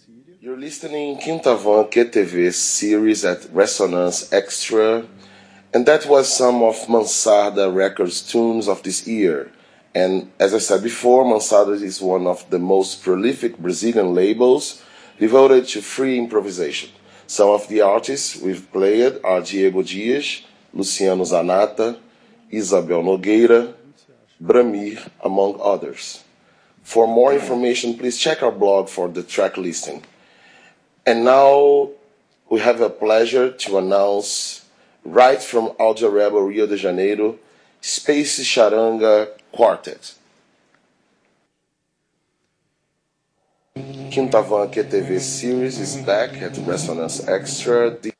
You're listening Quintavan QTV series at Resonance Extra, and that was some of Mansarda Records tunes of this year. And as I said before, Mansarda is one of the most prolific Brazilian labels devoted to free improvisation. Some of the artists we've played are Diego Dias, Luciano Zanata, Isabel Nogueira, Bramir, among others. For more information, please check our blog for the track listing. And now we have a pleasure to announce, right from Audio Rebel Rio de Janeiro, Space Charanga Quartet. Quintavan QTV series is back at Resonance Extra.